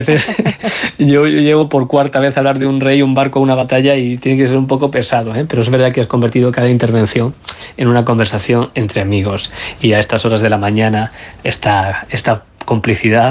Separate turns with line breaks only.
yo llego por cuarta vez a hablar de un rey, un barco, una batalla y tiene que ser un poco pesado, ¿eh? Pero es verdad que has convertido cada intervención en una conversación entre amigos y a estas horas de la mañana esta complicidad